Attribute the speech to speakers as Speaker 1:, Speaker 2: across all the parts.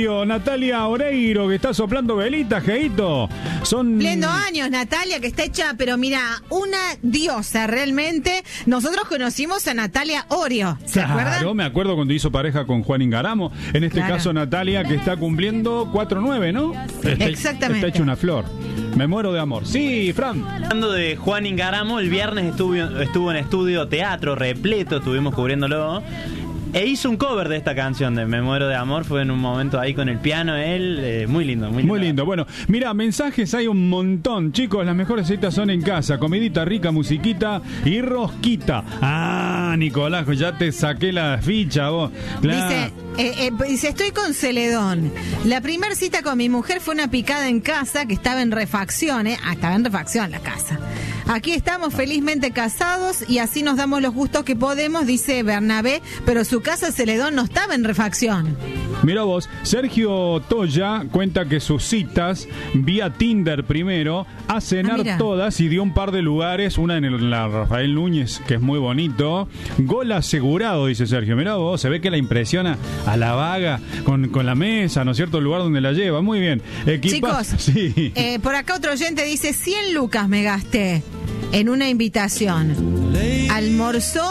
Speaker 1: Sergio, Natalia Oreiro, que está soplando velitas, Geito. Son...
Speaker 2: Pleno años, Natalia, que está hecha, pero mira, una diosa realmente. Nosotros conocimos a Natalia Orio, ¿se acuerdan?
Speaker 1: Claro, me acuerdo cuando hizo pareja con Juan Ingaramo. En este caso, Natalia, que está cumpliendo 4-9, ¿no?
Speaker 2: Exactamente.
Speaker 1: Está hecha una flor. Me muero de amor. Sí, Fran.
Speaker 3: Hablando de Juan Ingaramo, el viernes estuvo en Estudio Teatro, repleto, estuvimos cubriéndolo. E hizo un cover de esta canción de Me Muero de Amor. Fue en un momento ahí con el piano él, muy lindo, muy lindo.
Speaker 1: Muy lindo. Bueno, mira, mensajes hay un montón. Chicos, las mejores citas son en casa. Comidita rica, musiquita y rosquita. Ah, Nicolás, ya te saqué la ficha vos. Claro.
Speaker 2: Dice, estoy con Celedón. La primera cita con mi mujer fue una picada en casa que estaba en refacción, estaba en refacción la casa. Aquí estamos felizmente casados y así nos damos los gustos que podemos, dice Bernabé, pero su casa Celedón no estaba en refacción.
Speaker 1: Mira vos, Sergio Toya cuenta que sus citas vía Tinder primero, a cenar todas y dio un par de lugares, una en la Rafael Núñez, que es muy bonito. Gol asegurado, dice Sergio. Mira vos, se ve que la impresiona a la vaga con la mesa, ¿no es cierto? El lugar donde la lleva. Muy bien.
Speaker 2: Chicos,
Speaker 1: sí.
Speaker 2: Por acá otro oyente dice, 100 lucas me gasté en una invitación. Almorzó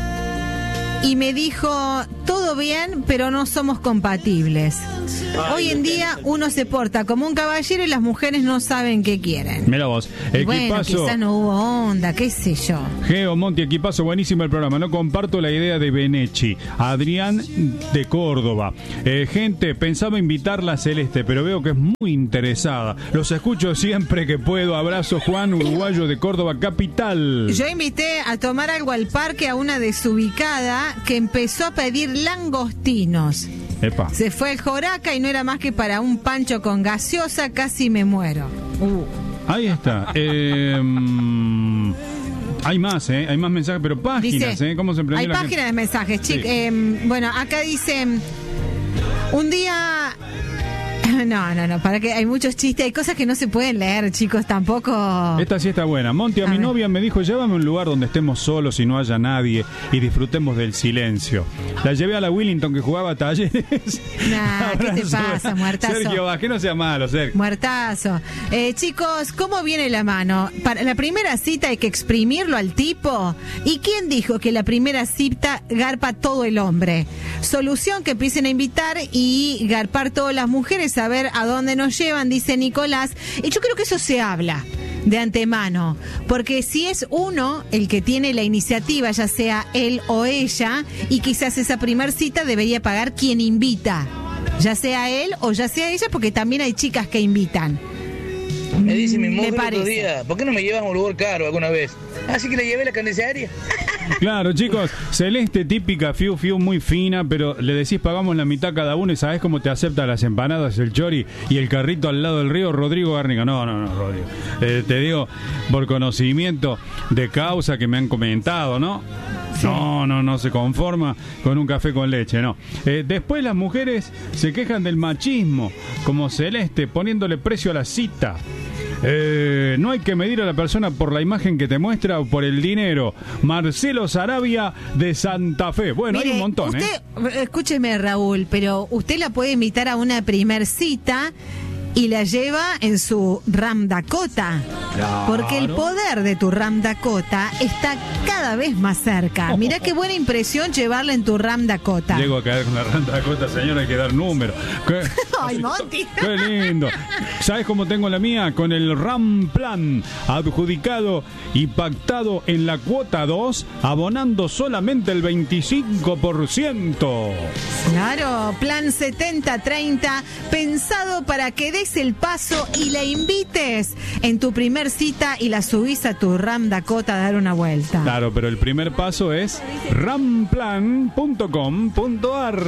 Speaker 2: y me dijo, todo bien, pero no somos compatibles. Hoy en día uno se porta como un caballero y las mujeres no saben qué quieren.
Speaker 1: Mira vos,
Speaker 2: bueno, quizás no hubo onda, qué sé yo.
Speaker 1: Geo, Monti, equipazo, buenísimo el programa. No comparto la idea de Benechi. Adrián de Córdoba. Gente, pensaba invitarla a Celeste, pero veo que es muy interesada. Los escucho siempre que puedo. Abrazo, Juan, uruguayo de Córdoba, capital.
Speaker 2: Yo invité a tomar algo al parque a una desubicada que empezó a pedir langostinos.
Speaker 1: Epa.
Speaker 2: Se fue el Joraca y no era más que para un pancho con gaseosa, casi me muero.
Speaker 1: Ahí está. Hay más, hay más mensajes, pero páginas, dice, ¿cómo se emprendió la
Speaker 2: páginas
Speaker 1: gente?
Speaker 2: de mensajes, chicos.
Speaker 1: Sí.
Speaker 2: Bueno, acá dice, un día... No, para que hay muchos chistes, hay cosas que no se pueden leer, chicos, tampoco.
Speaker 1: Esta sí está buena. Monty, a mi novia me dijo, llévame a un lugar donde estemos solos y no haya nadie y disfrutemos del silencio. La llevé a la Willington que jugaba Talleres.
Speaker 2: ¿Qué te pasa, muertazo?
Speaker 1: Sergio, que no sea malo, Sergio.
Speaker 2: Muertazo. Chicos, ¿cómo viene la mano? Para la primera cita hay que exprimirlo al tipo. ¿Y quién dijo que la primera cita garpa todo el hombre? Solución, que empiecen a invitar y garpar todas las mujeres a ver a dónde nos llevan, dice Nicolás. Y yo creo que eso se habla de antemano, porque si es uno el que tiene la iniciativa, ya sea él o ella, y quizás esa primer cita debería pagar quien invita, ya sea él o ya sea ella, porque también hay chicas que invitan.
Speaker 4: Me dice mi mujer otro día, ¿por qué no me llevas a un lugar caro alguna vez? Así que le llevé la candidaria.
Speaker 1: Claro, chicos, Celeste típica, fiu, muy fina, pero le decís pagamos la mitad cada uno y sabés cómo te acepta las empanadas, el chori y el carrito al lado del río. Rodrigo Garnica. No, Rodrigo. Te digo, por conocimiento de causa que me han comentado, ¿no? Sí. No se conforma con un café con leche, no. Después las mujeres se quejan del machismo, como Celeste, poniéndole precio a la cita. No hay que medir a la persona por la imagen que te muestra o por el dinero. Marcelo Sarabia de Santa Fe. Bueno, mire, hay un montón,
Speaker 2: usted, escúcheme, Raúl, pero usted la puede invitar a una primer cita y la lleva en su Ram Dakota. Claro. Porque el poder de tu Ram Dakota está cada vez más cerca. Mirá qué buena impresión llevarla en tu Ram Dakota.
Speaker 1: Llego a caer con la Ram Dakota, señora, hay que dar número.
Speaker 2: Ay, Monty.
Speaker 1: Qué lindo. ¿Sabes cómo tengo la mía? Con el Ram Plan, adjudicado y pactado en la cuota 2, abonando solamente el 25%.
Speaker 2: Claro, plan 70-30, pensado para que des el paso y la invites en tu primer cita y la subís a tu Ram Dakota a dar una vuelta.
Speaker 1: Claro, pero el primer paso es ramplan.com.ar.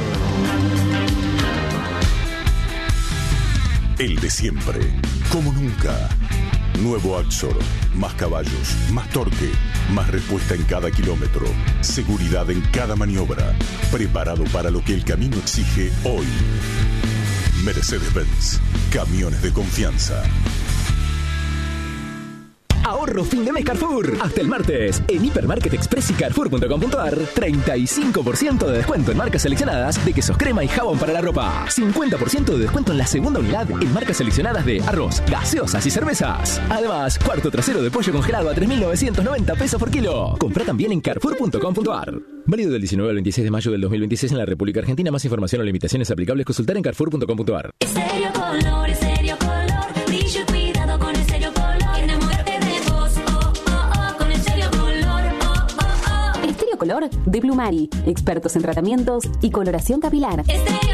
Speaker 5: El de siempre, como nunca. Nuevo Axor, más caballos, más torque, más respuesta en cada kilómetro, seguridad en cada maniobra, preparado para lo que el camino exige hoy. Mercedes-Benz, camiones de confianza.
Speaker 6: Ahorro fin de mes Carrefour. Hasta el martes, en Hipermarket Express y Carrefour.com.ar, 35% de descuento en marcas seleccionadas de quesos crema y jabón para la ropa. 50% de descuento en la segunda unidad en marcas seleccionadas de arroz, gaseosas y cervezas. Además, cuarto trasero de pollo congelado a 3.990 pesos por kilo. Compra también en Carrefour.com.ar. Válido del 19 al 26 de mayo del 2026 en la República Argentina. Más información o limitaciones aplicables consultar en Carrefour.com.ar.
Speaker 7: Estéreo Color, brillo y cuidado con Estéreo Color. Enamórate de vos, con Estéreo Color,
Speaker 8: Estéreo Color de Plumari, expertos en tratamientos y coloración capilar.
Speaker 7: Estéreo